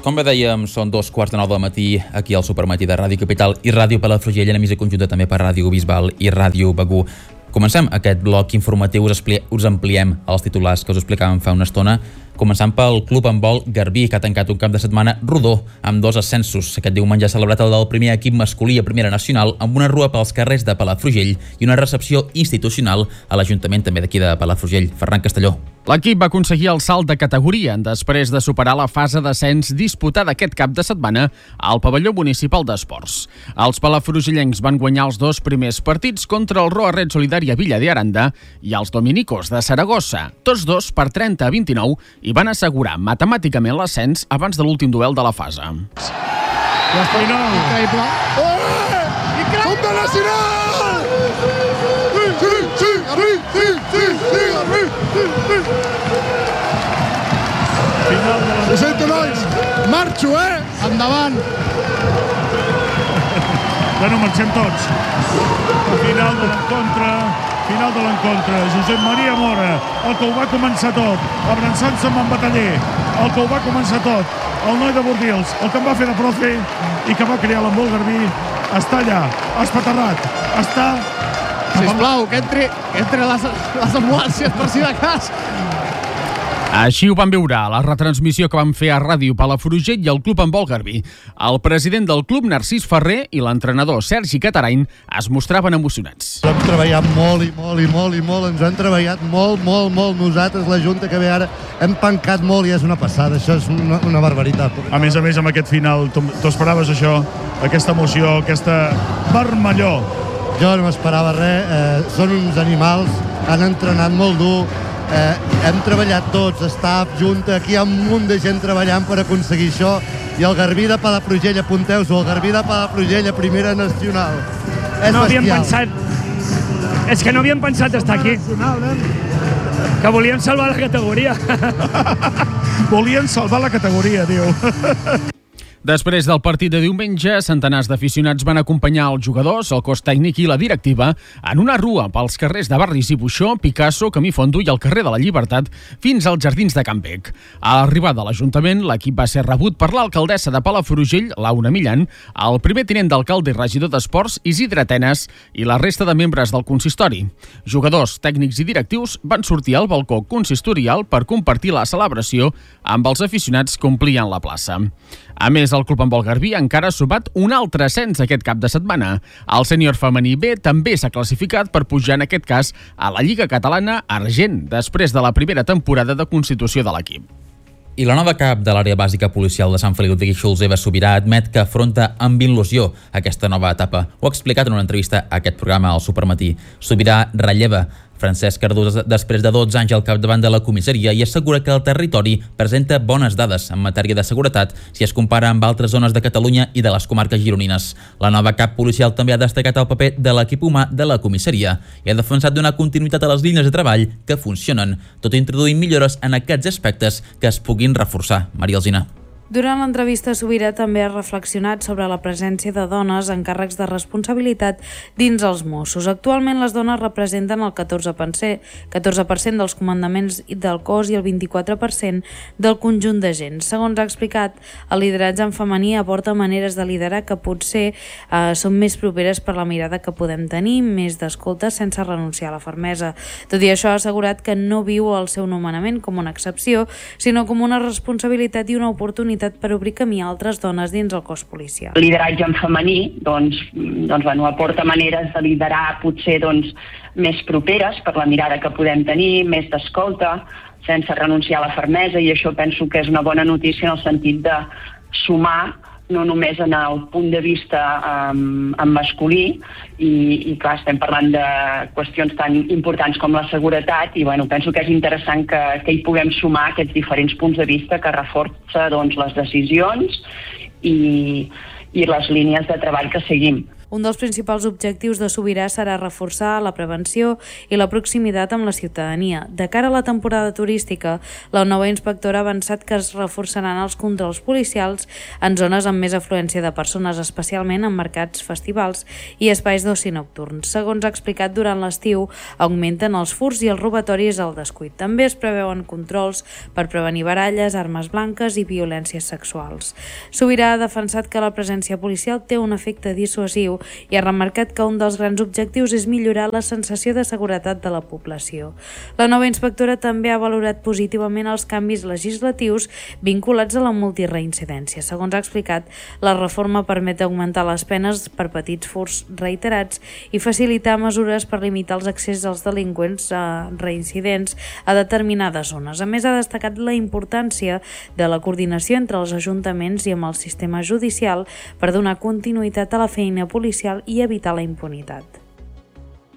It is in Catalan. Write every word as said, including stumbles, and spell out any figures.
Com bé dèiem, són dos quarts de nou del matí aquí al Supermatí de Ràdio Capital i Ràdio Palafrugell, en emissora conjunta també per Ràdio Bisbal i Ràdio Begur. Comencem aquest bloc informatiu, us, us ampliem els titulars que us explicàvem fa una estona, començant pel Club Handbol Garbí, que ha tancat un cap de setmana rodó amb dos ascensos. Aquest diumenge ha celebrat el del primer equip masculí a Primera Nacional amb una rua pels carrers de Palafrugell i una recepció institucional a l'Ajuntament també d'aquí de Palafrugell. Ferran Castelló. L'equip va aconseguir el salt de categoria després de superar la fase d'ascens disputada aquest cap de setmana al pavelló municipal d'esports. Els palafrugellencs van guanyar els dos primers partits contra el Roa Red Solidària Villa de Aranda i els Dominicos de Saragossa, tots dos per trenta a vint-i-nou, i van assegurar matemàticament l'ascens abans de l'últim duel de la fase. L'Espanyol! Increïble! Oh! Increïble! Som de Nacional! Sí, sí, sí, sí, sí, sí, sí, sí, sí. Final de la... Ho sento, nois! Marxo, eh? Endavant! Bueno, marxem tots. Final de l'encontre, final de l'encontre. Josep Maria Mora, el que ho va començar tot, abrançant-se amb en Bataller, el que ho va començar tot, el noi de Bordils, el que em va fer de profe i que va crear l'handbol Garbí, està allà, espaterrat, està... Sisplau, que entri, que entri les, les ambulàncies per si de cas. Així ho van veure a la retransmissió que van fer a Ràdio Palafrugell i al Club Handbol Garbí. El president del club, Narcís Ferrer, i l'entrenador Sergi Catarain es mostraven emocionats. Hem treballat molt i molt i molt i molt, ens han treballat molt, molt, molt. Nosaltres, la Junta que ve ara, hem pencat molt i és una passada, això és una, una barbaritat. A més a més, amb aquest final, tu, tu esperaves això, aquesta emoció, aquesta vermellor? Jo no m'esperava res, eh, són uns animals, han entrenat molt dur, eh, hem treballat tots, staff, Junta, aquí hi ha un munt de gent treballant per aconseguir això, i el Garbí de Palafrugell, apunteu-s'ho, el Garbí de Palafrugell a Primera Nacional. És no havíem bestial. pensat, és que no havíem pensat estar aquí, que volíem salvar la categoria. Volien salvar la categoria, diu. Després del partit de diumenge, centenars d'aficionats van acompanyar els jugadors, el cos tècnic i la directiva en una rua pels carrers de Barris i Buixó, Picasso, Camí Fondo i el carrer de la Llibertat fins als jardins de Can Bec. A l'arribada a l'Ajuntament, l'equip va ser rebut per l'alcaldessa de Palafrugell, Laura Millan, el primer tinent d'alcalde i regidor d'Esports, Isidre Atenes, i la resta de membres del consistori. Jugadors, tècnics i directius van sortir al balcó consistorial per compartir la celebració amb els aficionats que omplien la plaça. A més, el Club Handbol Garbí encara ha sumat un altre ascens aquest cap de setmana. El sènior femení B també s'ha classificat per pujar en aquest cas a la Lliga Catalana Argent, després de la primera temporada de constitució de l'equip. I la nova cap de l'àrea bàsica policial de Sant Feliu de Guíxols, Eva Sobirà, admet que afronta amb il·lusió aquesta nova etapa. Ho ha explicat en una entrevista a aquest programa al Supermatí. Sobirà relleva Francesc Cardú després de dotze anys al capdavant de la comissaria i assegura que el territori presenta bones dades en matèria de seguretat si es compara amb altres zones de Catalunya i de les comarques gironines. La nova cap policial també ha destacat el paper de l'equip humà de la comissaria i ha defensat donar continuïtat a les línies de treball que funcionen, tot introduint millores en aquests aspectes que es puguin reforçar. Maria Alsina. Durant l'entrevista, Sobirà també ha reflexionat sobre la presència de dones en càrrecs de responsabilitat dins els Mossos. Actualment, les dones representen el catorze per cent, catorze per cent dels comandaments del cos i el vint-i-quatre per cent del conjunt d'agents. Segons ha explicat, el lideratge en femení aporta maneres de liderar que potser eh, són més properes per la mirada que podem tenir, més d'escolta sense renunciar a la fermesa. Tot i això, ha assegurat que no viu el seu nomenament com una excepció, sinó com una responsabilitat i una oportunitat per obrir camí a altres dones dins el cos policial. El lideratge en femení doncs, doncs, bueno, aporta maneres de liderar potser doncs, més properes per la mirada que podem tenir, més d'escolta, sense renunciar a la fermesa, i això penso que és una bona notícia en el sentit de sumar no només en el punt de vista um, en masculí i, i clar, estem parlant de qüestions tan importants com la seguretat i bueno, penso que és interessant que, que hi puguem sumar aquests diferents punts de vista que reforça doncs, les decisions i, i les línies de treball que seguim. Un dels principals objectius de Sobirà serà reforçar la prevenció i la proximitat amb la ciutadania. De cara a la temporada turística, la nova inspectora ha avançat que es reforçaran els controls policials en zones amb més afluència de persones, especialment en mercats, festivals i espais d'oci nocturns. Segons ha explicat, durant l'estiu augmenten els furts i els robatoris al descuit. També es preveuen controls per prevenir baralles, armes blanques i violències sexuals. Sobirà ha defensat que la presència policial té un efecte dissuasiu i ha remarcat que un dels grans objectius és millorar la sensació de seguretat de la població. La nova inspectora també ha valorat positivament els canvis legislatius vinculats a la multireincidència. Segons ha explicat, la reforma permet augmentar les penes per petits furts reiterats i facilitar mesures per limitar els accés als delinqüents a reincidents a determinades zones. A més, ha destacat la importància de la coordinació entre els ajuntaments i amb el sistema judicial per donar continuïtat a la feina policial i evitar la impunitat.